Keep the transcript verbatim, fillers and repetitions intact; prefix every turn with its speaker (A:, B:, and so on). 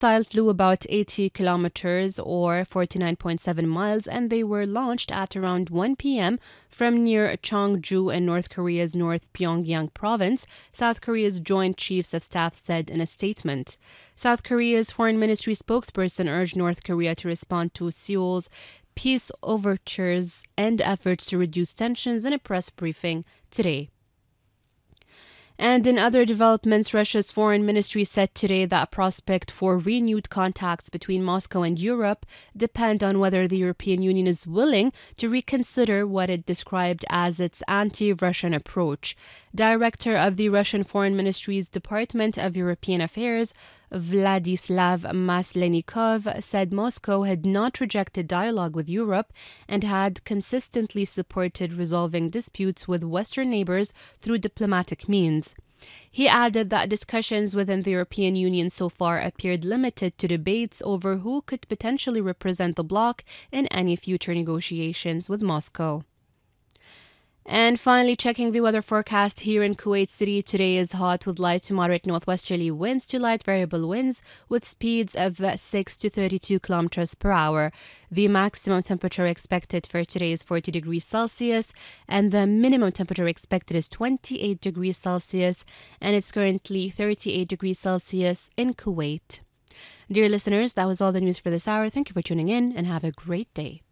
A: Missile flew about eighty kilometers or forty-nine point seven miles, and they were launched at around one p.m. from near Cheongju in North Korea's North Pyongyang province, South Korea's Joint Chiefs of Staff said in a statement. South Korea's foreign ministry spokesperson urged North Korea to respond to Seoul's peace overtures and efforts to reduce tensions in a press briefing today. And in other developments, Russia's foreign ministry said today that prospect for renewed contacts between Moscow and Europe depend on whether the European Union is willing to reconsider what it described as its anti-Russian approach. Director of the Russian Foreign Ministry's Department of European Affairs, Vladislav Maslenikov, said Moscow had not rejected dialogue with Europe and had consistently supported resolving disputes with Western neighbors through diplomatic means. He added that discussions within the European Union so far appeared limited to debates over who could potentially represent the bloc in any future negotiations with Moscow. And finally, checking the weather forecast here in Kuwait City. Today is hot with light to moderate northwesterly winds to light variable winds with speeds of six to thirty-two kilometers per hour. The maximum temperature expected for today is forty degrees Celsius, and the minimum temperature expected is twenty-eight degrees Celsius, and it's currently thirty-eight degrees Celsius in Kuwait. Dear listeners, that was all the news for this hour. Thank you for tuning in and have a great day.